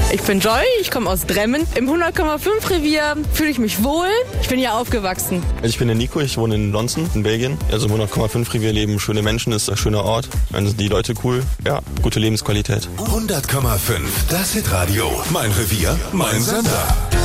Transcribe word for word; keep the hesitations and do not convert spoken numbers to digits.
Ich bin Joy, ich komme aus Dremmen. Im hundert Komma fünf Revier fühle ich mich wohl. Ich bin hier aufgewachsen. Ich bin der Nico, ich wohne in Lonzen, in Belgien. Also im hundert Komma fünf Revier leben schöne Menschen, ist ein schöner Ort. Dann sind die Leute cool. Ja, gute Lebensqualität. hundert Komma fünf, das Hitradio. Mein Revier, mein Sender.